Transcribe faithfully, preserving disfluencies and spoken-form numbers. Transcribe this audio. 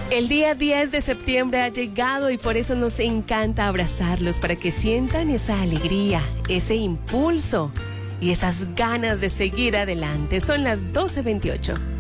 El día diez de septiembre ha llegado y por eso nos encanta abrazarlos para que sientan esa alegría, ese impulso y esas ganas de seguir adelante. Son las doce veintiocho.